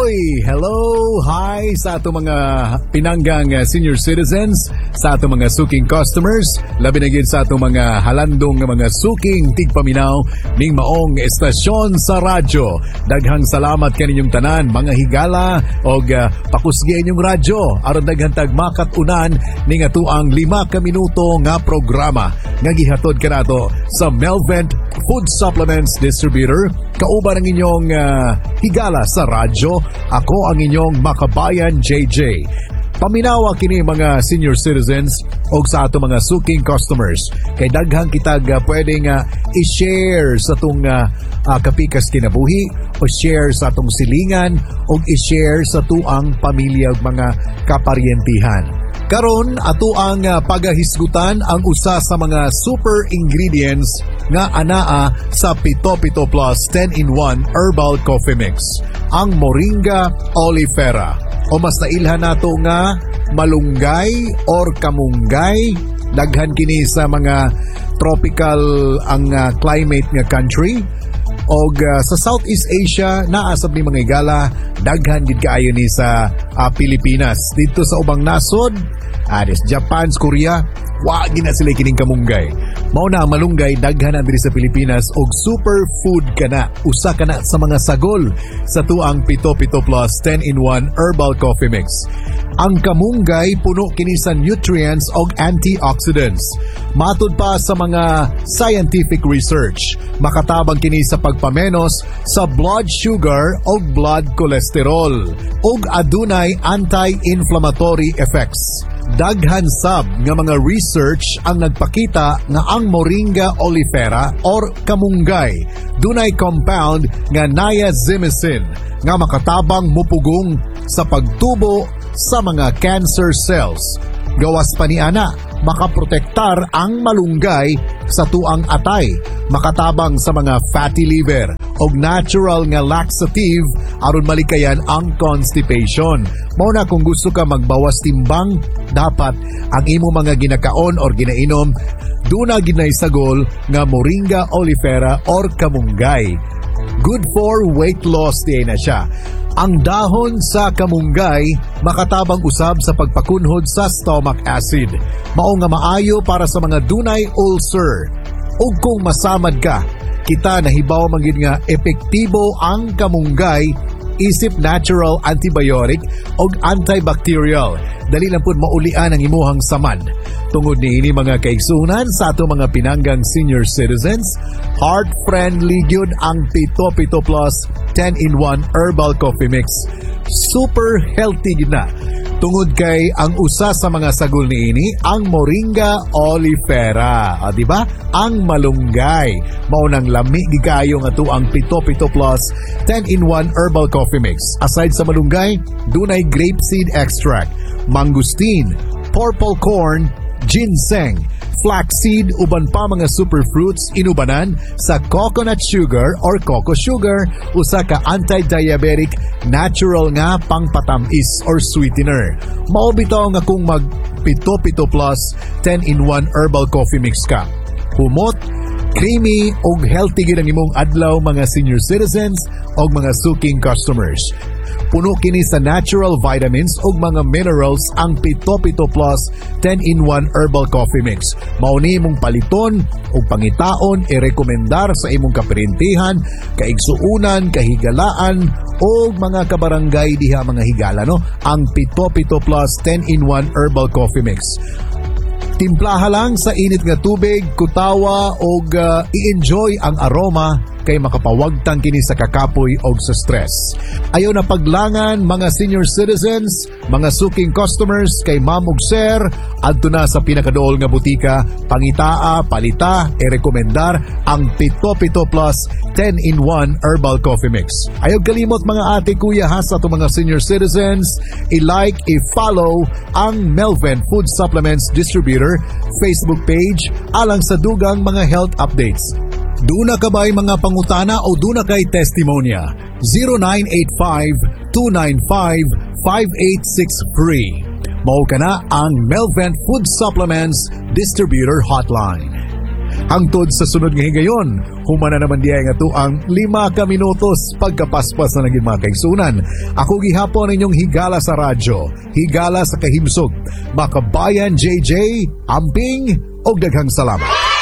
Uy! Hello! Hi sa ato mga pinanggang senior citizens, sa ato mga suking customers, labi na gid sa ato mga halandong mga suking tigpaminaw ning maong estasyon sa radyo. Daghang salamat kaninyong tanan, mga higala og pakusgian yung radyo aron daghang tagmakatunan ning atuang 5 ka minuto nga programa nga gihatod kanato sa Melvent Food Supplements Distributor. Kauban ang inyong higala sa radyo. Ako ang inyong makabayan JJ. Paminawa kini mga senior citizens o sa ato mga suking customers. Kay daghang kitag pwedeng i-share sa itong kapikas kinabuhi o share sa itong silingan o i-share sa tuang pamilya o mga kaparyentihan. Karon ato ang pagahisgutan ang usa sa mga super ingredients nga anaa sa Pito Pito Plus 10-in-1 Herbal Coffee Mix, ang Moringa oleifera o mas nailhan nato nga malunggay or kamunggay. Daghan kini sa mga tropical ang climate nga country. Og sa Southeast Asia naasab ni mga igala, daghan gid kaayo ni sa Pilipinas. Dito sa ubang nasod, Japan, Korea, wa gina sila kining kamunggay. Mao na ang malunggay daghan na diri sa Pilipinas og superfood kana. Usa kana sa mga sagol sa tuang Pito Pito Plus 10-in-1 Herbal Coffee Mix. Ang kamunggay puno kini sa nutrients og antioxidants. Matud pa sa mga scientific research, makatabang kini sa pagpamenos sa blood sugar o blood cholesterol ug adunay anti-inflammatory effects. Daghan sab nga mga research ang nagpakita nga ang Moringa oleifera or kamunggay dunay compound nga niacinamide nga makatabang mupugong sa pagtubo sa mga cancer cells. Gawas pa ni ana, makaprotektar ang malunggay sa tuang atay, makatabang sa mga fatty liver og natural nga laxative aron malikayan ang constipation. Mao na kung gusto ka magbawas timbang, dapat ang imo mga ginakaon or ginainom duna ginay sagol nga Moringa oleifera or kamunggay. Good for weight loss din na siya. Ang dahon sa kamunggay makatabang usab sa pagpakunhod sa stomach acid. Mao nga maayo para sa mga dunay ulcer. Ug kung masamad ka, kita nahibaw man gid nga epektibo ang kamunggay isip natural antibiotic og antibacterial. Dali lang pud maulian ang imuhang samad. Tungod niini mga kaigsunan sa ato mga pinanggang senior citizens, heart-friendly gyud ang Pito Pito Plus 10-in-1 Herbal Coffee Mix. Super healthy gyud na. Tungod kay ang usa sa mga sagol niini ang Moringa oleifera, di ba? Ang malunggay. Mao nang lami gigayo nga tuang Pito Pito Plus 10-in-1 Herbal Coffee Mix. Aside sa malunggay, dunay grapeseed extract, mangosteen, purple corn, ginseng, flaxseed uban pa mga superfruits inubanan sa coconut sugar or coco sugar, usa ka anti-diabetic natural nga pangpatamis or sweetener. Mao bitaw nga kung mag Pito Pito Plus 10-in-1 Herbal Coffee Mix ka, humot, creamy ug healthy gid ang imong adlaw mga senior citizens ug mga suking customers. Puno kini sa natural vitamins ug mga minerals ang Pito Pito Plus 10-in-1 Herbal Coffee Mix. Mao ni mong paliton ug pangitaon irekomendar sa imong kaparentihan, kaigsuunan, kahigalaan o mga kabarangay diha mga higala no, ang Pito Pito Plus 10-in-1 Herbal Coffee Mix. Timplaha lang sa init nga tubig, kutawa og i-enjoy ang aroma kay makapawagtang kini sa kakapoy og sa stress. Ayaw na paglangan mga senior citizens, mga suking customers kay Ma'am ug Sir, adto na sa pinakadool nga butika, pangitaa, palita, i-rekomendar ang Pito Pito Plus 10-in-1 Herbal Coffee Mix. Ayaw kalimot mga ate kuya ha sa ato mga senior citizens, i-like, i-follow ang Melvent Food Supplements Distributor Facebook page alang sa dugang mga health updates. Duna ka ba'y mga pangutana o duna kay testimonya? 0985-295-5863. Mao ka na ang Melvent Food Supplements Distributor Hotline. Hangtod sa sunod nga higayon, humana naman diay nga to ang 5 ka minutos pagkapaspas na naging mga kaigsunan. Ako gihapon inyong higala sa radyo, higala sa kahimsog. Makabayan JJ, amping o daghang salamat.